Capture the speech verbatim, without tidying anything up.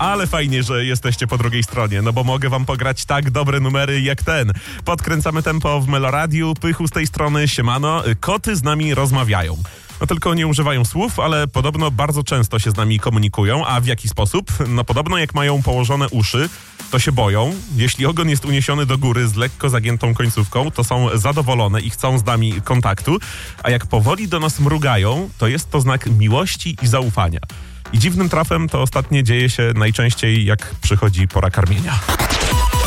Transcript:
Ale fajnie, że jesteście po drugiej stronie, no bo mogę wam pograć tak dobre numery jak ten. Podkręcamy tempo w Meloradiu, Pychu z tej strony, siemano. Koty z nami rozmawiają. No tylko nie używają słów, ale podobno bardzo często się z nami komunikują. A w jaki sposób? No podobno jak mają położone uszy, to się boją. Jeśli ogon jest uniesiony do góry z lekko zagiętą końcówką, to są zadowolone i chcą z nami kontaktu. A jak powoli do nas mrugają, to jest to znak miłości i zaufania. I dziwnym trafem to ostatnie dzieje się najczęściej, jak przychodzi pora karmienia.